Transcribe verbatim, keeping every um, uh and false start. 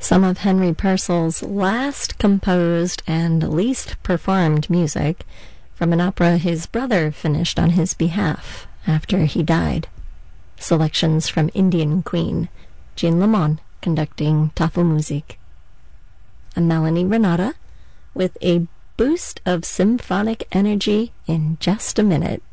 Some of Henry Purcell's last composed and least performed music from an opera his brother finished on his behalf after he died. Selections from Indian Queen, Jean Lamont conducting Tafelmusik. I'm Melanie Renata with a boost of symphonic energy in just a minute.